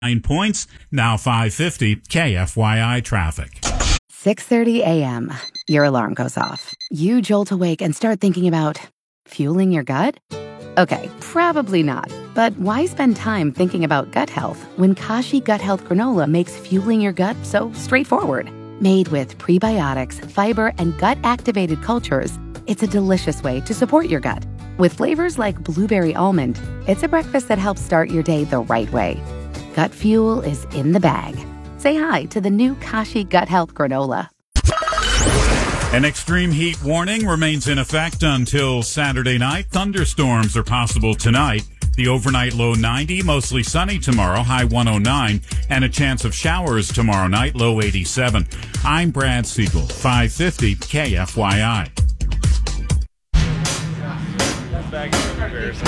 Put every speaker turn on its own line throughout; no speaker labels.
points. Now 5:50 KFYI traffic.
6:30 a.m. Your alarm goes off. You jolt awake and start thinking about fueling your gut? Okay, probably not. But why spend time thinking about gut health when Kashi Gut Health Granola makes fueling your gut so straightforward? Made with prebiotics, fiber, and gut-activated cultures, it's a delicious way to support your gut. With flavors like blueberry almond, it's a breakfast that helps start your day the right way. Gut fuel is in the bag. Say hi to the new Kashi Gut Health Granola.
An extreme heat warning remains in effect until Saturday night. Thunderstorms are possible tonight. The overnight low 90, mostly sunny tomorrow, high 109, and a chance of showers tomorrow night, low 87. I'm Brad Siegel, 550 KFYI.
That bag is embarrassing.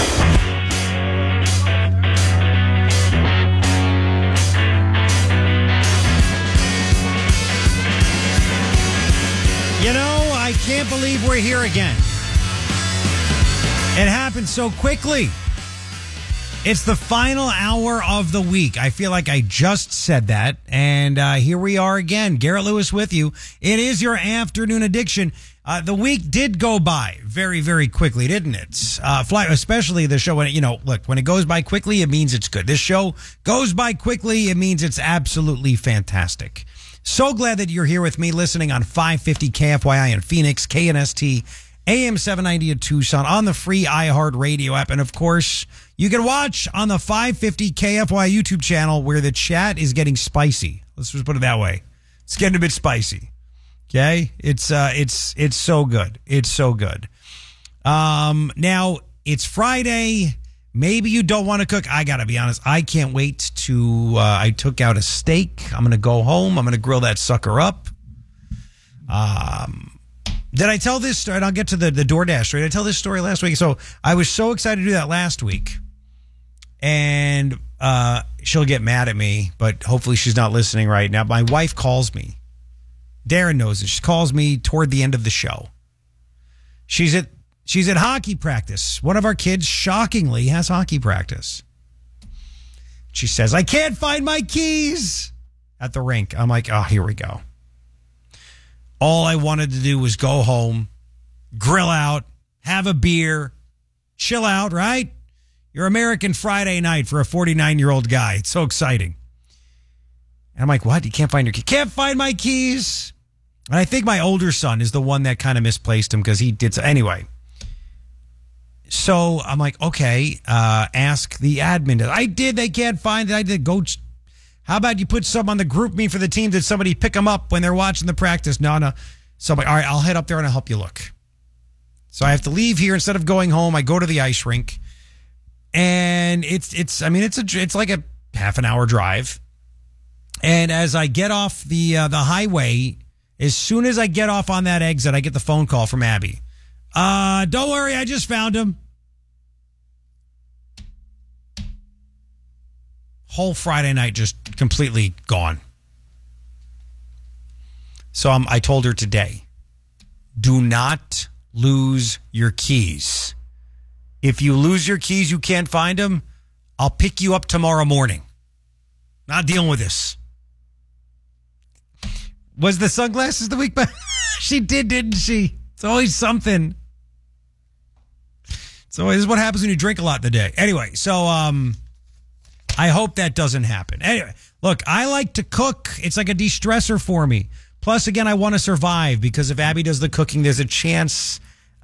You know, I can't believe we're here again. It happened so quickly. It's the final hour of the week. I feel like I just said that. And here we are again. Garrett Lewis with you. It is your afternoon addiction. The week did go by very, very quickly, didn't it? Especially the show. When it goes by quickly, it means it's good. This show goes by quickly. It means it's absolutely fantastic. So glad that you're here with me listening on 550 KFYI in Phoenix, KNST, AM 790 in Tucson, on the free iHeartRadio app. And of course, you can watch on the 550 KFYI YouTube channel where the chat is getting spicy. Let's just put it that way. It's getting a bit spicy. Okay? It's so good. It's so good. Now, it's Friday. Maybe you don't want to cook. I got to be honest. I can't wait to, I took out a steak. I'm going to go home. I'm going to grill that sucker up. Did I tell this story? And I'll get to the DoorDash story. Did I tell this story last week? So I was so excited to do that last week. And she'll get mad at me, but hopefully she's not listening right now. My wife calls me. Darren knows it. She calls me toward the end of the show. She's at hockey practice. One of our kids, shockingly, has hockey practice. She says, I can't find my keys at the rink. I'm like, oh, here we go. All I wanted to do was go home, grill out, have a beer, chill out, right? Your American Friday night for a 49-year-old guy. It's so exciting. And I'm like, what? You can't find your keys? Can't find my keys. And I think my older son is the one that kind of misplaced him because he did so. Anyway. So I'm like, okay, ask the admin. I did. They can't find it. I did. Go. How about you put some on the group me for the team? Did somebody pick them up when they're watching the practice? No. Somebody. All right, I'll head up there and I'll help you look. So I have to leave here instead of going home. I go to the ice rink, and it's like a half an hour drive. And as I get off the highway, as soon as I get off on that exit, I get the phone call from Abby. Don't worry, I just found him. Whole Friday night just completely gone. So I told her today, do not lose your keys. If you lose your keys, you can't find them, I'll pick you up tomorrow morning. Not dealing with this. Was the sunglasses the week back? She did, didn't she? It's always something. So this is what happens when you drink a lot in the day. Anyway, so I hope that doesn't happen. Anyway, look, I like to cook. It's like a de-stressor for me. Plus, again, I want to survive because if Abby does the cooking, there's a chance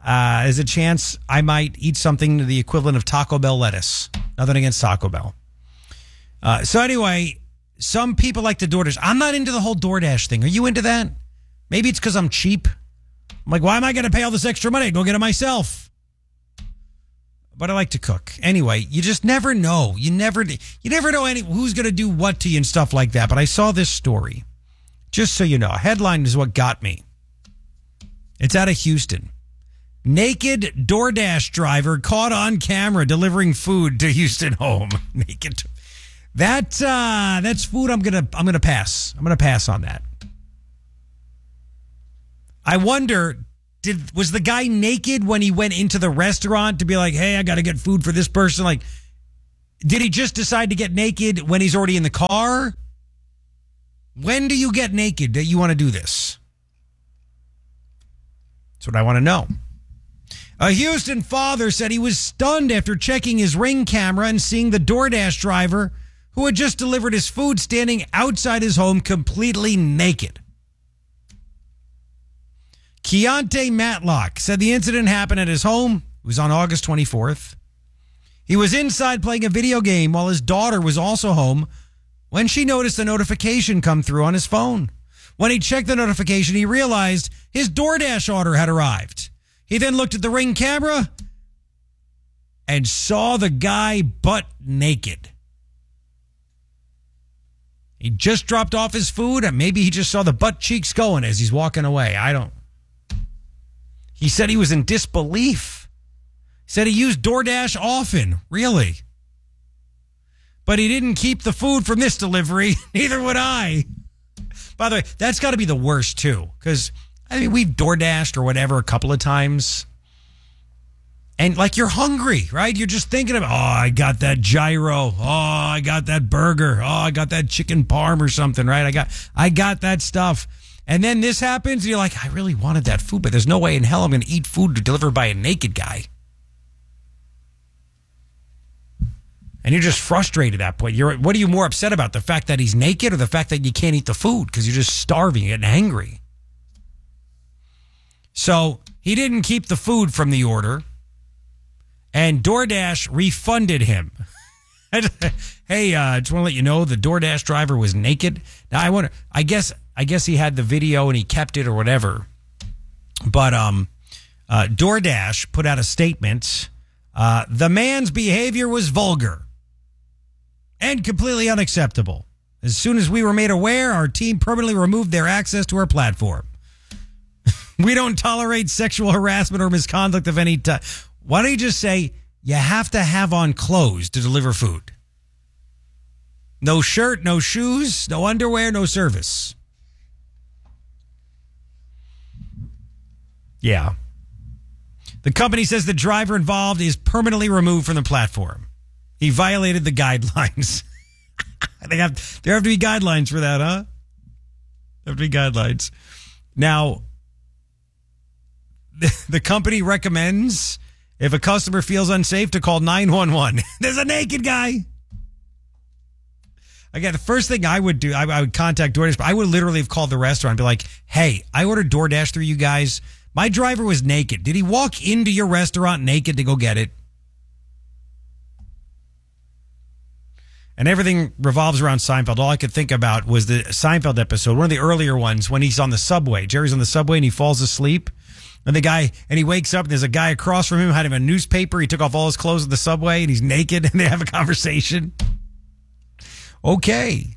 I might eat something to the equivalent of Taco Bell lettuce. Nothing against Taco Bell. So anyway, some people like to DoorDash. I'm not into the whole DoorDash thing. Are you into that? Maybe it's because I'm cheap. I'm like, why am I going to pay all this extra money? Go get it myself. But I like to cook. Anyway, you just never know. You never know who's going to do what to you and stuff like that. But I saw this story. Just so you know, headline is what got me. It's out of Houston. Naked DoorDash driver caught on camera delivering food to Houston home. Naked. That's food I'm gonna pass. I'm gonna pass on that. I wonder, was the guy naked when he went into the restaurant to be like, hey, I got to get food for this person? Like, Did he just decide to get naked when he's already in the car? When do you get naked that you want to do this? That's what I want to know. A Houston father said he was stunned after checking his Ring camera and seeing the DoorDash driver who had just delivered his food standing outside his home completely naked. Keontae Matlock said the incident happened at his home. It was on August 24th. He was inside playing a video game while his daughter was also home when she noticed a notification come through on his phone. When he checked the notification, he realized his DoorDash order had arrived. He then looked at the Ring camera and saw the guy butt naked. He just dropped off his food, and maybe he just saw the butt cheeks going as he's walking away. He said he was in disbelief. He said he used DoorDash often, really. But he didn't keep the food from this delivery. Neither would I. By the way, that's got to be the worst, too, because we've DoorDashed or whatever a couple of times. And like you're hungry, right? You're just thinking about, I got that gyro. I got that burger. I got that chicken parm or something, right? I got that stuff. And then this happens and you're like, I really wanted that food, but there's no way in hell I'm going to eat food delivered by a naked guy. And you're just frustrated at that point. What are you more upset about? The fact that he's naked or the fact that you can't eat the food because you're just starving and angry? So he didn't keep the food from the order, and DoorDash refunded him. Hey, just want to let you know the DoorDash driver was naked. Now I guess he had the video and he kept it or whatever. But DoorDash put out a statement. The man's behavior was vulgar and completely unacceptable. As soon as we were made aware, our team permanently removed their access to our platform. We don't tolerate sexual harassment or misconduct of any type. Why don't you just say you have to have on clothes to deliver food? No shirt, no shoes, no underwear, no service. Yeah. The company says the driver involved is permanently removed from the platform. He violated the guidelines. There have to be guidelines for that, huh? There have to be guidelines. Now, the company recommends if a customer feels unsafe to call 911. There's a naked guy. Again, the first thing I would do, I would contact DoorDash, but I would literally have called the restaurant and be like, hey, I ordered DoorDash through you guys. My driver was naked. Did he walk into your restaurant naked to go get it? And everything revolves around Seinfeld. All I could think about was the Seinfeld episode, one of the earlier ones when he's on the subway. Jerry's on the subway and he falls asleep. And he wakes up and there's a guy across from him having a newspaper. He took off all his clothes at the subway and he's naked and they have a conversation. Okay.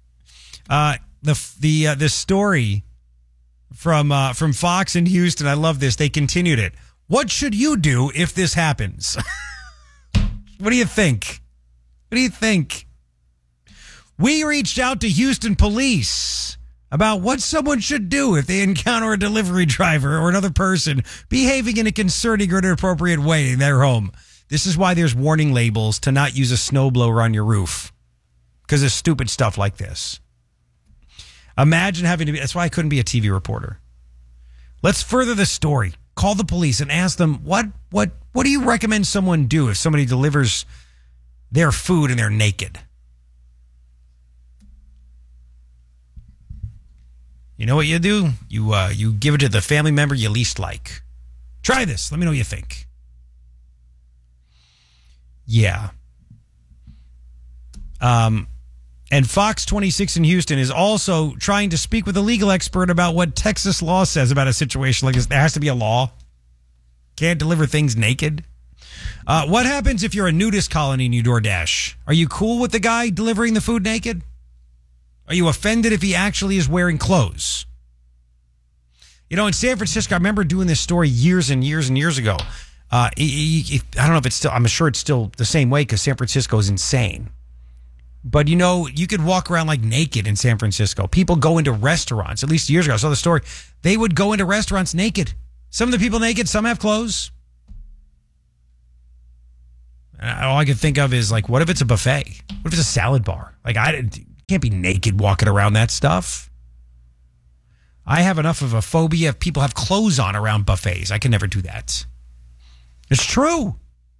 The story from Fox in Houston, I love this. They continued it. What should you do if this happens? What do you think? What do you think? We reached out to Houston police about what someone should do if they encounter a delivery driver or another person behaving in a concerning or inappropriate way in their home. This is why there's warning labels to not use a snowblower on your roof, because of stupid stuff like this. Imagine having to be, that's why I couldn't be a TV reporter. Let's further the story. Call the police and ask them, what do you recommend someone do if somebody delivers their food and they're naked? You know what you do? You give it to the family member you least like. Try this. Let me know what you think. Yeah. And Fox 26 in Houston is also trying to speak with a legal expert about what Texas law says about a situation like this. There has to be a law. Can't deliver things naked. What happens if you're a nudist colony in DoorDash? Are you cool with the guy delivering the food naked? Are you offended if he actually is wearing clothes? You know, in San Francisco, I remember doing this story years and years and years ago. I don't know if it's still, I'm sure it's still the same way because San Francisco is insane. But, you know, you could walk around like naked in San Francisco. People go into restaurants, at least years ago. I saw the story. They would go into restaurants naked. Some of the people naked, some have clothes. All I could think of is, like, what if it's a buffet? What if it's a salad bar? Like, can't be naked walking around that stuff. I have enough of a phobia if people have clothes on around buffets. I can never do that. It's true.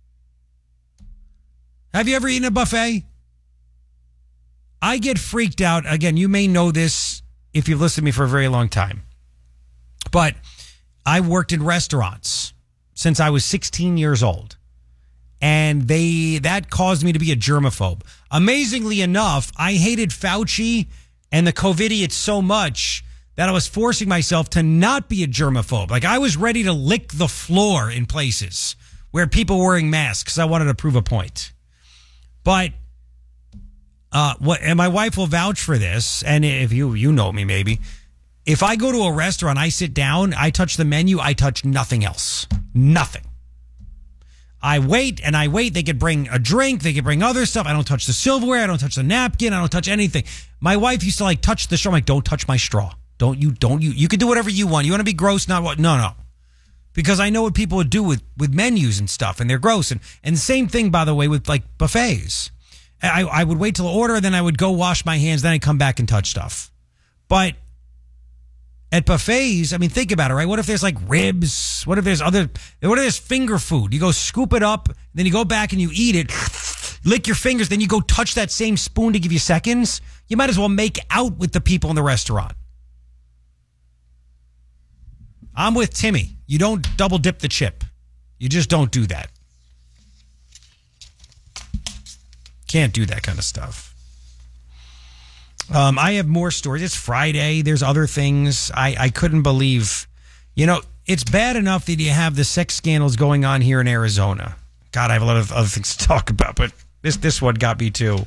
Have you ever eaten a buffet? I get freaked out. Again, you may know this if you've listened to me for a very long time. But I worked in restaurants since I was 16 years old. And that caused me to be a germaphobe. Amazingly enough, I hated Fauci and the COVIDiot so much that I was forcing myself to not be a germaphobe. Like, I was ready to lick the floor in places where people were wearing masks. I wanted to prove a point. But and my wife will vouch for this, and if you know me maybe, if I go to a restaurant, I sit down, I touch the menu, I touch nothing else. Nothing. I wait and I wait. They could bring a drink. They could bring other stuff. I don't touch the silverware. I don't touch the napkin. I don't touch anything. My wife used to like touch the straw. I'm like, don't touch my straw. Don't you. You can do whatever you want. You want to be gross? Not what? No. Because I know what people would do with menus and stuff, and they're gross. And the same thing, by the way, with like buffets. I would wait till the order, then I would go wash my hands, then I'd come back and touch stuff. But at buffets, I mean, think about it, right? What if there's like ribs? What if there's finger food? You go scoop it up, then you go back and you eat it, lick your fingers, then you go touch that same spoon to give you seconds. You might as well make out with the people in the restaurant. I'm with Timmy. You don't double dip the chip. You just don't do that. Can't do that kind of stuff. I have more stories. It's Friday. There's other things. I couldn't believe, it's bad enough that you have the sex scandals going on here in Arizona. God, I have a lot of other things to talk about, but this one got me too.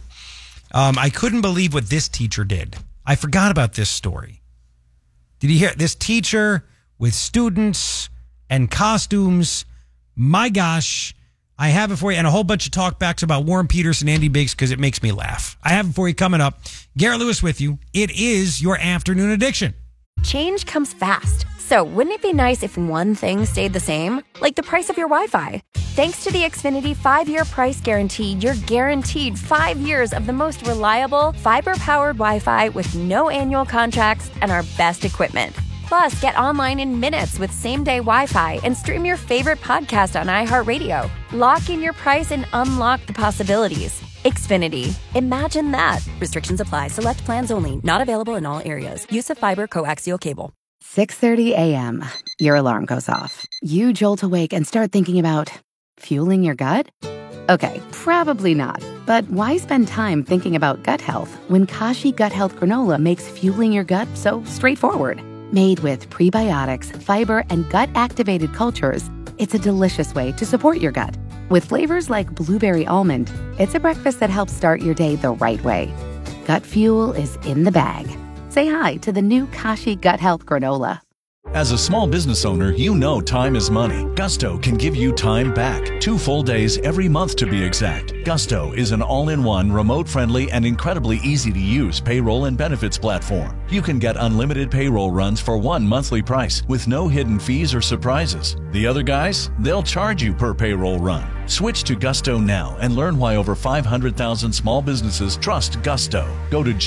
I couldn't believe what this teacher did. I forgot about this story. Did you hear this teacher with students and costumes? My gosh. I have it for you, and a whole bunch of talkbacks about Warren Peterson and Andy Biggs because it makes me laugh. I have it for you coming up. Garrett Lewis with you. It is your afternoon addiction.
Change comes fast. So wouldn't it be nice if one thing stayed the same? Like the price of your Wi-Fi. Thanks to the Xfinity 5-year price guarantee, you're guaranteed 5 years of the most reliable, fiber-powered Wi-Fi with no annual contracts and our best equipment. Plus, get online in minutes with same-day Wi-Fi and stream your favorite podcast on iHeartRadio. Lock in your price and unlock the possibilities. Xfinity. Imagine that. Restrictions apply. Select plans only. Not available in all areas. Use of fiber coaxial cable.
6:30 a.m. Your alarm goes off. You jolt awake and start thinking about fueling your gut? Okay, probably not. But why spend time thinking about gut health when Kashi Gut Health Granola makes fueling your gut so straightforward? Made with prebiotics, fiber, and gut-activated cultures, it's a delicious way to support your gut. With flavors like blueberry almond, it's a breakfast that helps start your day the right way. Gut fuel is in the bag. Say hi to the new Kashi Gut Health Granola.
As a small business owner, you know time is money. Gusto can give you time back. 2 full days every month to be exact. Gusto is an all-in-one, remote-friendly, and incredibly easy-to-use payroll and benefits platform. You can get unlimited payroll runs for one monthly price with no hidden fees or surprises. The other guys, they'll charge you per payroll run. Switch to Gusto now and learn why over 500,000 small businesses trust Gusto. Go to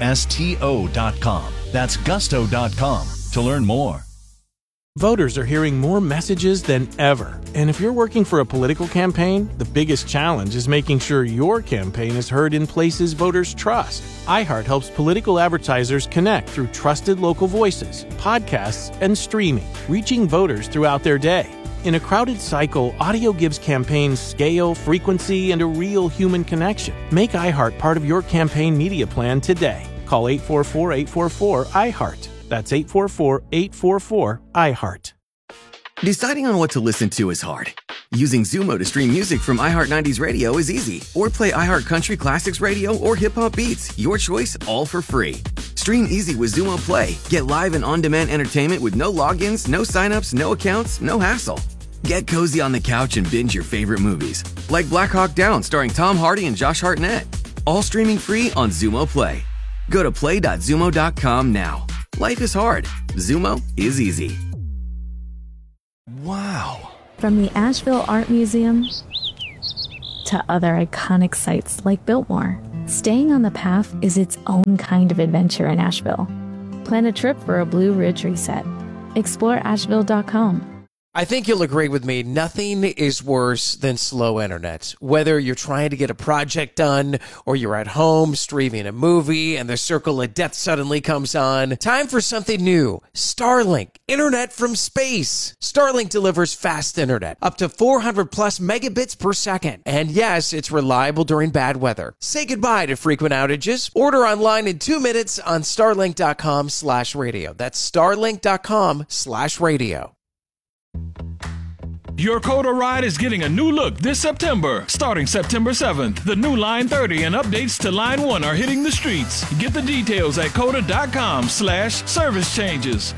GUSTO.com. That's Gusto.com to learn more.
Voters are hearing more messages than ever. And if you're working for a political campaign, the biggest challenge is making sure your campaign is heard in places voters trust. iHeart helps political advertisers connect through trusted local voices, podcasts, and streaming, reaching voters throughout their day. In a crowded cycle, audio gives campaigns scale, frequency, and a real human connection. Make iHeart part of your campaign media plan today. Call 844-844-iHeart. That's 844-844-iHeart.
Deciding on what to listen to is hard. Using Zumo to stream music from iHeart 90s Radio is easy. Or play iHeart Country Classics Radio or Hip Hop Beats. Your choice, all for free. Stream easy with Zumo Play. Get live and on-demand entertainment with no logins, no signups, no accounts, no hassle. Get cozy on the couch and binge your favorite movies. Like Black Hawk Down starring Tom Hardy and Josh Hartnett. All streaming free on Zumo Play. Go to play.zumo.com now. Life is hard. Zumo is easy.
Wow.
From the Asheville Art Museum to other iconic sites like Biltmore. Staying on the path is its own kind of adventure in Asheville. Plan a trip for a Blue Ridge reset. Explore Asheville.com.
I think you'll agree with me, nothing is worse than slow internet. Whether you're trying to get a project done or you're at home streaming a movie and the circle of death suddenly comes on, time for something new. Starlink, internet from space. Starlink delivers fast internet, up to 400 plus megabits per second. And yes, it's reliable during bad weather. Say goodbye to frequent outages. Order online in 2 minutes on starlink.com/radio. That's starlink.com/radio.
Your Coda ride is getting a new look this September. Starting September 7th, the new Line 30 and updates to Line 1 are hitting the streets. Get the details at coda.com/service changes.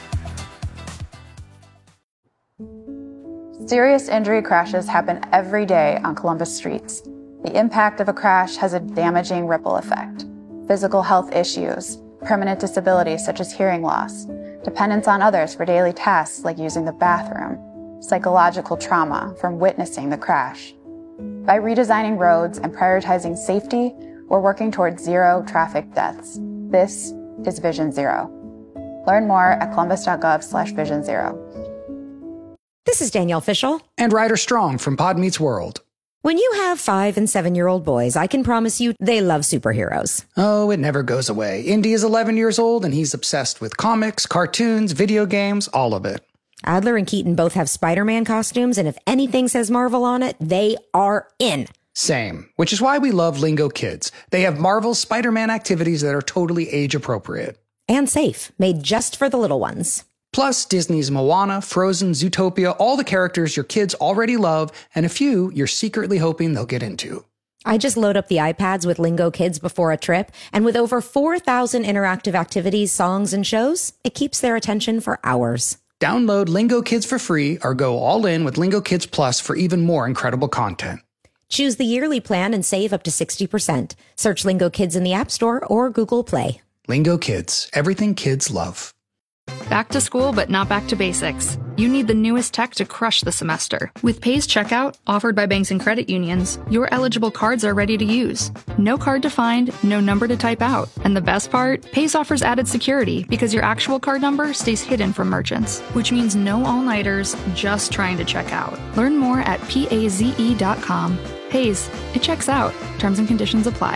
Serious injury crashes happen every day on Columbus streets. The impact of a crash has a damaging ripple effect. Physical health issues, permanent disabilities such as hearing loss, dependence on others for daily tasks like using the bathroom, psychological trauma from witnessing the crash. By redesigning roads and prioritizing safety, we're working towards zero traffic deaths. This is Vision Zero. Learn more at columbus.gov/Vision Zero.
This is Danielle Fishel.
And Ryder Strong from Pod Meets World.
When you have 5- and 7-year-old boys, I can promise you they love superheroes.
Oh, it never goes away. Indy is 11 years old and he's obsessed with comics, cartoons, video games, all of it.
Adler and Keaton both have Spider-Man costumes, and if anything says Marvel on it, they are in.
Same, which is why we love Lingo Kids. They have Marvel's Spider-Man activities that are totally age-appropriate.
And safe, made just for the little ones.
Plus, Disney's Moana, Frozen, Zootopia, all the characters your kids already love, and a few you're secretly hoping they'll get into.
I just load up the iPads with Lingo Kids before a trip, and with over 4,000 interactive activities, songs, and shows, it keeps their attention for hours.
Download Lingo Kids for free or go all in with Lingo Kids Plus for even more incredible content.
Choose the yearly plan and save up to 60%. Search Lingo Kids in the App Store or Google Play.
Lingo Kids, everything kids love.
Back to school, but not back to basics. You need the newest tech to crush the semester. With Pays Checkout, offered by banks and credit unions, your eligible cards are ready to use. No card to find, no number to type out. And the best part? Pays offers added security because your actual card number stays hidden from merchants, which means no all-nighters, just trying to check out. Learn more at PAZE.com. Pays, it checks out. Terms and conditions apply.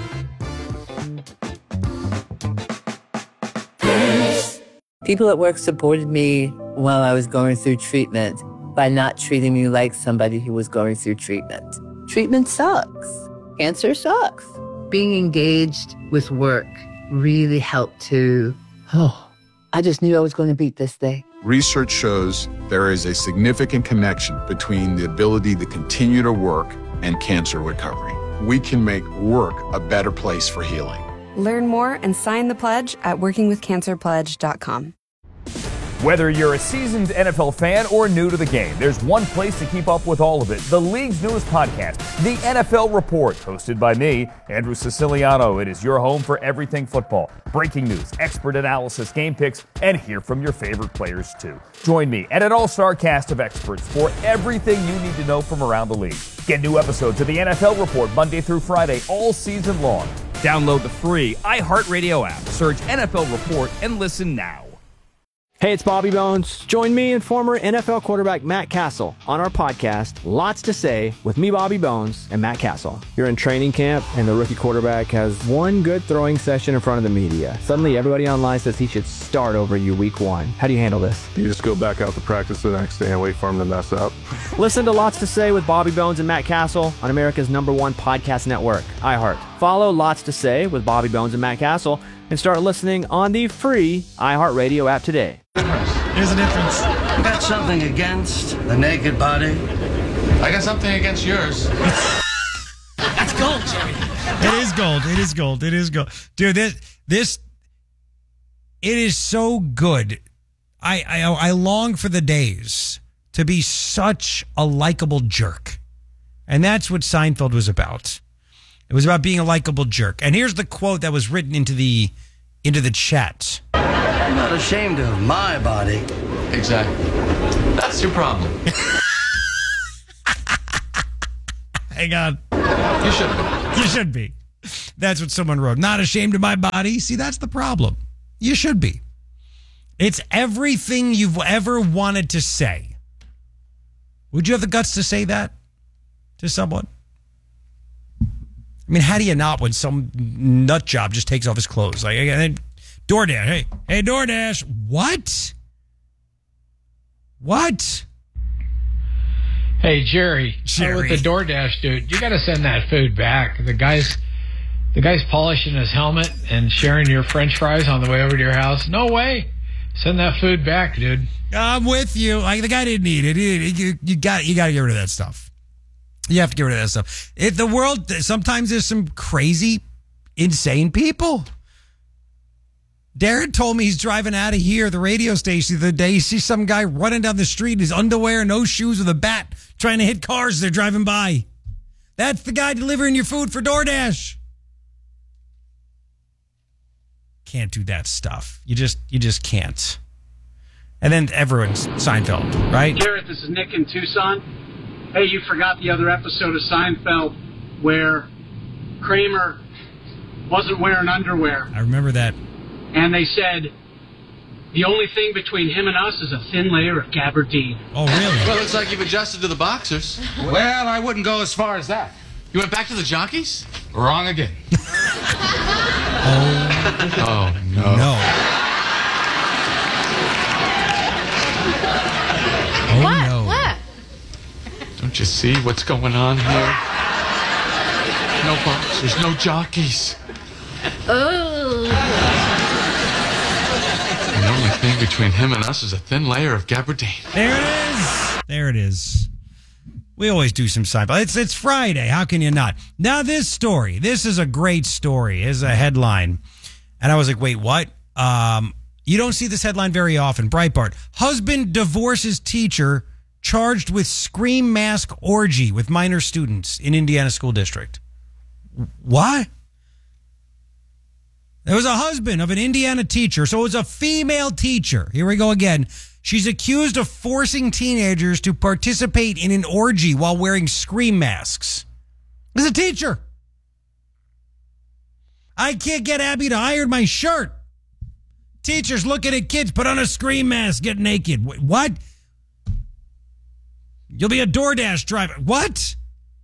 People at work supported me while I was going through treatment by not treating me like somebody who was going through treatment. Treatment sucks. Cancer sucks. Being engaged with work really helped to, I just knew I was going to beat this thing.
Research shows there is a significant connection between the ability to continue to work and cancer recovery. We can make work a better place for healing.
Learn more and sign the pledge at workingwithcancerpledge.com.
Whether you're a seasoned NFL fan or new to the game, there's one place to keep up with all of it. The league's newest podcast, The NFL Report, hosted by me, Andrew Siciliano. It is your home for everything football. Breaking news, expert analysis, game picks, and hear from your favorite players too. Join me and an all-star cast of experts for everything you need to know from around the league. Get new episodes of The NFL Report Monday through Friday all season long. Download the free iHeartRadio app. Search NFL Report and listen now.
Hey, it's Bobby Bones. Join me and former NFL quarterback Matt Castle on our podcast, Lots to Say, with me, Bobby Bones, and Matt Castle. You're in training camp, and the rookie quarterback has one good throwing session in front of the media. Suddenly, everybody online says he should start over you week one. How do you handle this?
You just go back out to practice the next day and wait for him to mess up.
Listen to Lots to Say with Bobby Bones and Matt Castle on America's #1 podcast network, iHeart. Follow Lots to Say with Bobby Bones and Matt Castle and start listening on the free iHeartRadio app today.
There's a difference. You got something against the naked body?
I got something against yours.
That's gold, Jerry. It is gold. It is gold. It is gold. Dude, this it is so good. I long for the days to be such a likable jerk. And that's what Seinfeld was about. It was about being a likable jerk. And here's the quote that was written into the chat.
I'm not ashamed of my body.
Exactly. That's your problem.
Hang on.
You should be.
You should be. That's what someone wrote. Not ashamed of my body. See, that's the problem. You should be. It's everything you've ever wanted to say. Would you have the guts to say that to someone? I mean, how do you not when some nut job just takes off his clothes? Like, DoorDash. Hey, DoorDash. What? What?
Hey, Jerry. With the DoorDash dude, you got to send that food back. The guy's polishing his helmet and sharing your French fries on the way over to your house. No way. Send that food back, dude.
I'm with you. Like, the guy didn't eat it. You got to get rid of that stuff. You have to get rid of that stuff. The world, sometimes there's some crazy, insane people. Darren told me he's driving out of here, the radio station, the other day. He sees some guy running down the street in his underwear, no shoes, with a bat, trying to hit cars as they're driving by. That's the guy delivering your food for DoorDash. Can't do that stuff. You just can't. And then everyone's Seinfeld, right?
Garrett, this is Nick in Tucson. Hey, you forgot the other episode of Seinfeld where Kramer wasn't wearing underwear.
I remember that.
And they said, the only thing between him and us is a thin layer of gabardine.
Oh, really?
Well, looks like you've adjusted to the boxers.
Well, I wouldn't go as far as that.
You went back to the jockeys?
Wrong again.
Oh, no.
No.
What?
No.
What?
Don't you see what's going on here? No boxers, no jockeys.
Oh.
The only thing between him and us is a thin layer of gabardine.
There it is. There it is. We always do some Seinfeld. It's Friday. How can you not? Now, this story. This is a great story. It's a headline. And I was like, wait, what? You don't see this headline very often. Breitbart. Husband divorces teacher charged with scream mask orgy with minor students in Indiana school district. What? There was a husband of an Indiana teacher. So it was a female teacher. Here we go again. She's accused of forcing teenagers to participate in an orgy while wearing scream masks. This is a teacher. I can't get Abby to iron my shirt. Teachers looking at kids, put on a scream mask, get naked. What? You'll be a DoorDash driver. What?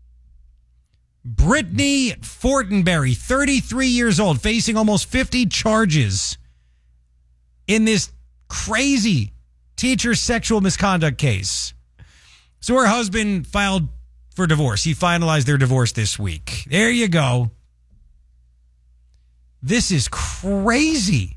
Brittany Fortenberry, 33 years old, facing almost 50 charges in this crazy teacher sexual misconduct case. So her husband filed for divorce. He finalized their divorce this week. There you go. This is crazy.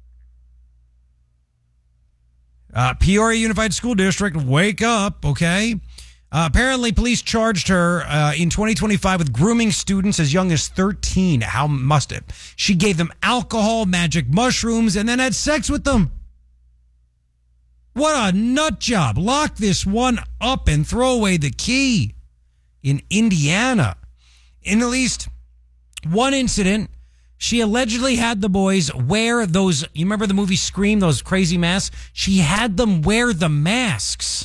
Peoria Unified School District, wake up, okay? Apparently, police charged her in 2025 with grooming students as young as 13. How must it? She gave them alcohol, magic mushrooms, and then had sex with them. What a nut job. Lock this one up and throw away the key. In Indiana, in at least one incident, she allegedly had the boys wear those, you remember the movie Scream, those crazy masks? She had them wear the masks.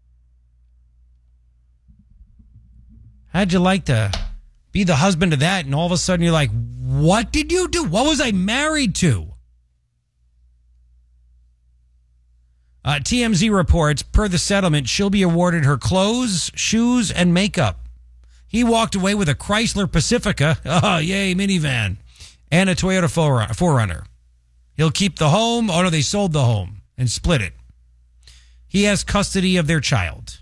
How'd you like to be the husband of that? And all of a sudden you're like, what did you do? What was I married to? TMZ reports, per the settlement, she'll be awarded her clothes, shoes, and makeup. He walked away with a Chrysler Pacifica, oh, yay, minivan, and a Toyota 4Runner. He'll keep the home. Oh, no, they sold the home and split it. He has custody of their child.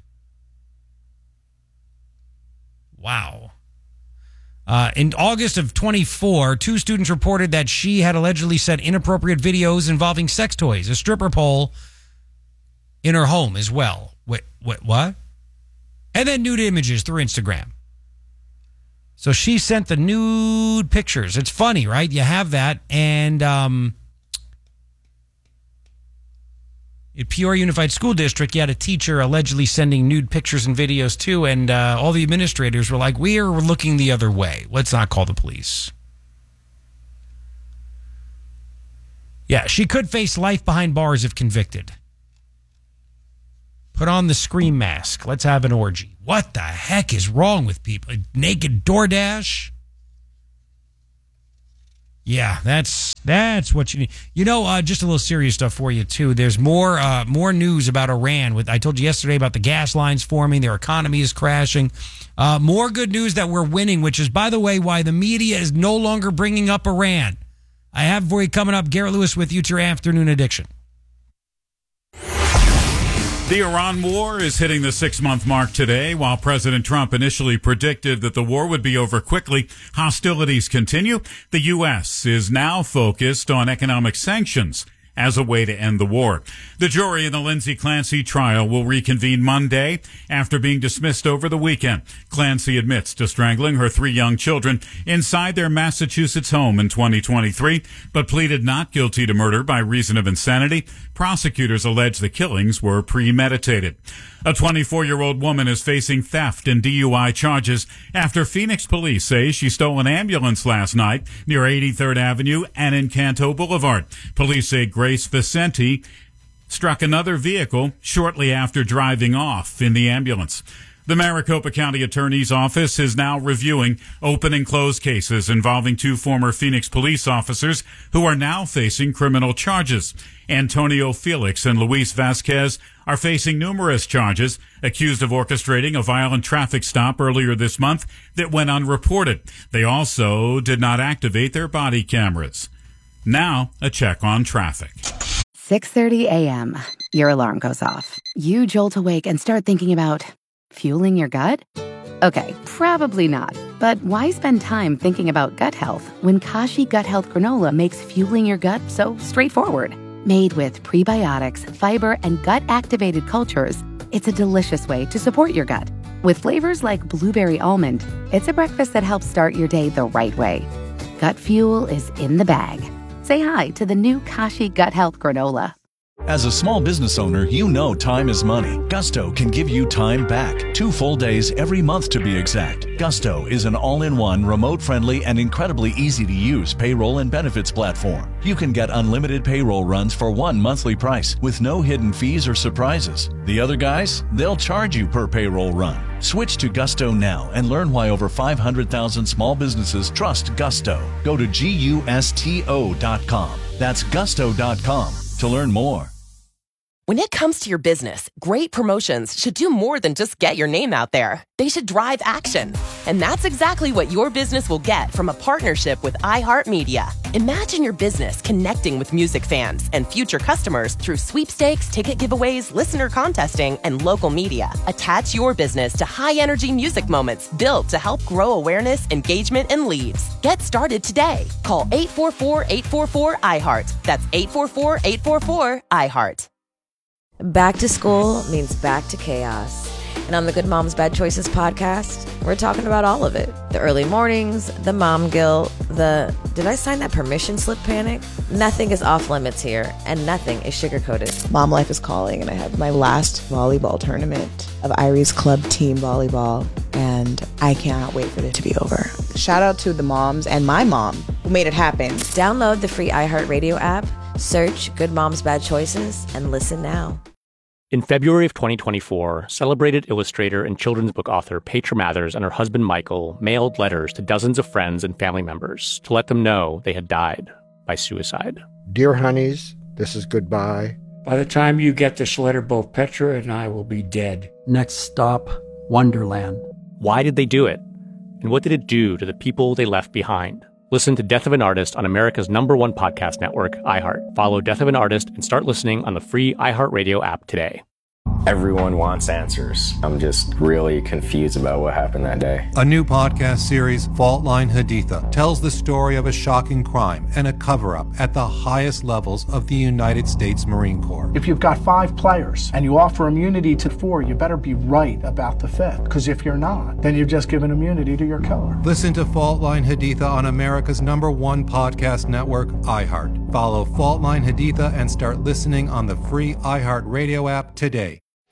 Wow. In August of 24, 2 students reported that she had allegedly sent inappropriate videos involving sex toys, a stripper pole, in her home as well. Wait, what? And then nude images through Instagram. So she sent the nude pictures. It's funny, right? You have that. And at Peoria Unified School District, you had a teacher allegedly sending nude pictures and videos too. And all the administrators were like, we are looking the other way. Let's not call the police. Yeah, she could face life behind bars if convicted. Put on the Scream mask. Let's have an orgy. What the heck is wrong with people? Naked DoorDash? Yeah, that's what you need. You know, just a little serious stuff for you, too. There's more news about Iran. I told you yesterday about the gas lines forming. Their economy is crashing. More good news that we're winning, which is, by the way, why the media is no longer bringing up Iran. I have for you coming up, Garrett Lewis with you to your afternoon addiction.
The Iran war is hitting the 6-month mark today. While President Trump initially predicted that the war would be over quickly, hostilities continue. The U.S. is now focused on economic sanctions as a way to end the war. The jury in the Lindsay Clancy trial will reconvene Monday after being dismissed over the weekend. Clancy admits to strangling her 3 young children inside their Massachusetts home in 2023, but pleaded not guilty to murder by reason of insanity. Prosecutors allege the killings were premeditated. A 24-year-old woman is facing theft and DUI charges after Phoenix police say she stole an ambulance last night near 83rd Avenue and Encanto Boulevard. Police say Grace Vicente struck another vehicle shortly after driving off in the ambulance. The Maricopa County Attorney's Office is now reviewing open and closed cases involving 2 former Phoenix police officers who are now facing criminal charges. Antonio Felix and Luis Vasquez are facing numerous charges, accused of orchestrating a violent traffic stop earlier this month that went unreported. They also did not activate their body cameras. Now, a check on traffic.
6:30 a.m. Your alarm goes off. You jolt awake and start thinking about fueling your gut? Okay, probably not. But why spend time thinking about gut health when Kashi Gut Health Granola makes fueling your gut so straightforward? Made with prebiotics, fiber, and gut-activated cultures, it's a delicious way to support your gut. With flavors like blueberry almond, it's a breakfast that helps start your day the right way. Gut fuel is in the bag. Say hi to the new Kashi Gut Health Granola.
As a small business owner, you know time is money. Gusto can give you time back. 2 full days every month to be exact. Gusto is an all-in-one, remote-friendly, and incredibly easy-to-use payroll and benefits platform. You can get unlimited payroll runs for one monthly price with no hidden fees or surprises. The other guys, they'll charge you per payroll run. Switch to Gusto now and learn why over 500,000 small businesses trust Gusto. Go to GUSTO.com. That's Gusto.com to learn more.
When it comes to your business, great promotions should do more than just get your name out there. They should drive action. And that's exactly what your business will get from a partnership with iHeartMedia. Imagine your business connecting with music fans and future customers through sweepstakes, ticket giveaways, listener contesting, and local media. Attach your business to high-energy music moments built to help grow awareness, engagement, and leads. Get started today. Call 844-844-iHeart. That's 844-844-iHeart.
Back to school means back to chaos. And on the Good Moms Bad Choices podcast, we're talking about all of it. The early mornings, the mom guilt, the did I sign that permission slip panic? Nothing is off limits here, and nothing is sugar-coated.
Mom life is calling, and I have my last volleyball tournament of Irie's club team volleyball, and I cannot wait for it to be over. Shout out to the moms and my mom who made it happen.
Download the free iHeartRadio app, search Good Moms Bad Choices, and listen now.
In February of 2024, celebrated illustrator and children's book author Petra Mathers and her husband Michael mailed letters to dozens of friends and family members to let them know they had died by suicide.
Dear honeys, this is goodbye.
By the time you get this letter, both Petra and I will be dead.
Next stop, Wonderland.
Why did they do it? And what did it do to the people they left behind? Listen to Death of an Artist on America's #1 podcast network, iHeart. Follow Death of an Artist and start listening on the free iHeartRadio app today.
Everyone wants answers. I'm just really confused about what happened that day.
A new podcast series, Fault Line Haditha, tells the story of a shocking crime and a cover-up at the highest levels of the United States Marine Corps.
If you've got 5 players and you offer immunity to 4, you better be right about the 5th. Because if you're not, then you've just given immunity to your killer.
Listen to Fault Line Haditha on America's #1 podcast network, iHeart. Follow Fault Line Haditha and start listening on the free iHeartRadio app today.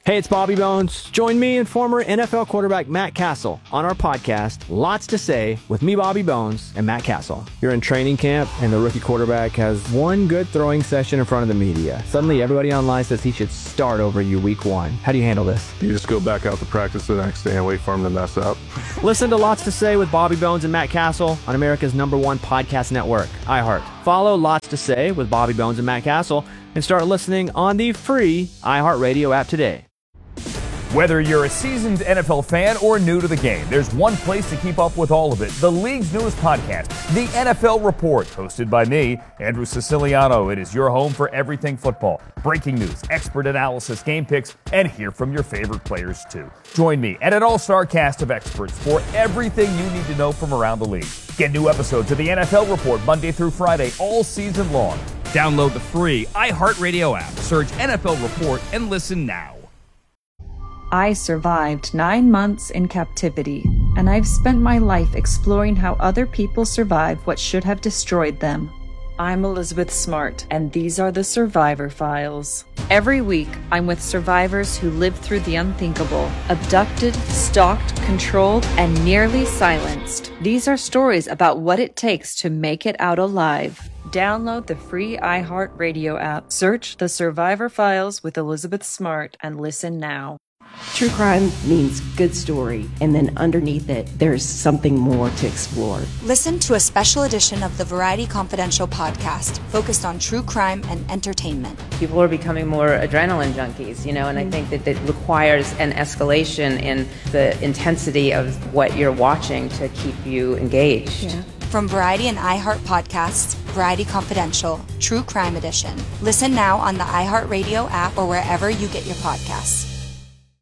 Hey, it's Bobby Bones. Join me and former NFL quarterback Matt Castle on our podcast, Lots to Say, with me, Bobby Bones, and Matt Castle. You're in training camp, and the rookie quarterback has one good throwing session in front of the media. Suddenly, everybody online says he should start over you week one. How do you handle this?
You just go back out to practice the next day and wait for him to mess up.
Listen to Lots to Say with Bobby Bones and Matt Castle on America's #1 podcast network, iHeart. Follow Lots to Say with Bobby Bones and Matt Castle and start listening on the free iHeartRadio app today.
Whether you're a seasoned NFL fan or new to the game, there's one place to keep up with all of it. The league's newest podcast, The NFL Report, hosted by me, Andrew Siciliano. It is your home for everything football. Breaking news, expert analysis, game picks, and hear from your favorite players too. Join me and an all-star cast of experts for everything you need to know from around the league. Get new episodes of The NFL Report Monday through Friday all season long. Download the free iHeartRadio app, search NFL Report, and listen now.
I survived 9 months in captivity, and I've spent my life exploring how other people survive what should have destroyed them. I'm Elizabeth Smart, and these are the Survivor Files. Every week, I'm with survivors who lived through the unthinkable, abducted, stalked, controlled, and nearly silenced. These are stories about what it takes to make it out alive. Download the free iHeartRadio app, search The Survivor Files with Elizabeth Smart, and listen now.
True crime means good story, and then underneath it, there's something more to explore.
Listen to a special edition of the Variety Confidential podcast focused on true crime and entertainment.
People are becoming more adrenaline junkies, and I think that it requires an escalation in the intensity of what you're watching to keep you engaged.
Yeah. From Variety and iHeart podcasts, Variety Confidential, True Crime Edition. Listen now on the iHeartRadio app or wherever you get your podcasts.